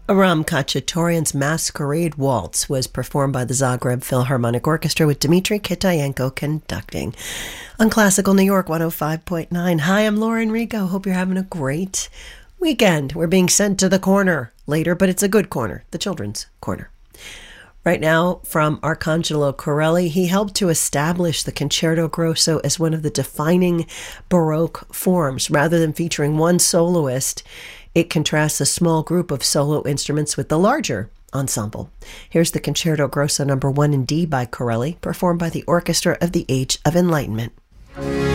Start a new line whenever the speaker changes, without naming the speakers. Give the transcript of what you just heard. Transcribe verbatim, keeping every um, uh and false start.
Aram Khachaturian's Masquerade Waltz was performed by the Zagreb Philharmonic Orchestra with Dmitry Kitayenko conducting on Classical New York one oh five point nine. Hi, I'm Lauren Rico. Hope you're having a great weekend. We're being sent to the corner later, but it's a good corner, the children's corner. Right now, from Arcangelo Corelli, he helped to establish the concerto grosso as one of the defining Baroque forms. Rather than featuring one soloist, it contrasts a small group of solo instruments with the larger ensemble. Here's the Concerto Grosso number one in D by Corelli, performed by the Orchestra of the Age of Enlightenment.